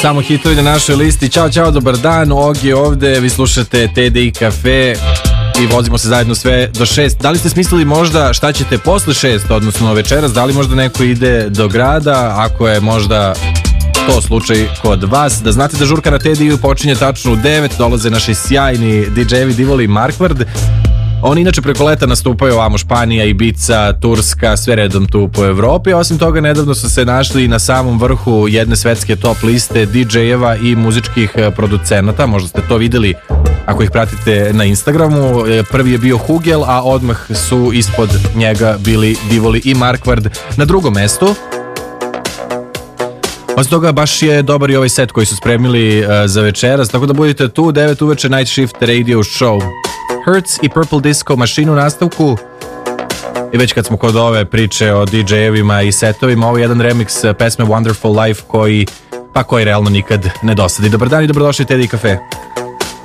Samo hitovi na našoj listi. Ćao, dobar dan, Og je ovde, vi slušate TDI Cafe i vozimo se zajedno sve do 6. Da li ste smislili možda šta ćete posle 6, odnosno večeras? Da li možda neko ide do grada? Ako je možda to slučaj kod vas, da znate da žurka na TDI-u počinje tačno u 9, dolaze naši sjajni DJ-evi Divoli i Markvard. Oni inače preko leta nastupaju ovamo Španija, Ibiza, Turska, sve redom tu po Evropi. Osim toga, nedavno su se našli na samom vrhu jedne svetske top liste DJ-eva i muzičkih producenata. Možda ste to videli ako ih pratite na Instagramu. Prvi je bio Hugel, a odmah su ispod njega bili Divoli i Markvard na drugom mestu. Osim toga, baš je dobar i ovaj set koji su spremili za večeras, tako da budete tu 9 uveče Night Shift Radio Show. Hertz i Purple Disco Machine u nastavku. I već kad smo kod ove priče o DJ-evima i setovima, ovo je jedan remix pesme Wonderful Life koji realno nikad ne dosadi. Dobar dan i dobrodošli u TDI Cafe.